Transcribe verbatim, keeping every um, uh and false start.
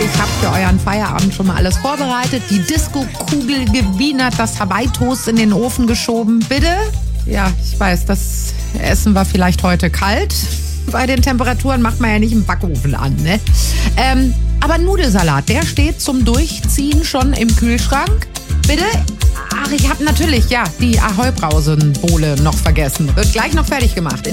Ich habe für euren Feierabend schon mal alles vorbereitet. Die Disco-Kugel gewienert, das Hawaii-Toast in den Ofen geschoben. Bitte? Ja, ich weiß, das Essen war vielleicht heute kalt. Bei den Temperaturen macht man ja nicht im Backofen an, ne? Ähm, aber Nudelsalat, der steht zum Durchziehen schon im Kühlschrank. Bitte? Ach, ich habe natürlich, ja, die Ahoi-Brausenbowle noch vergessen. Wird gleich noch fertig gemacht.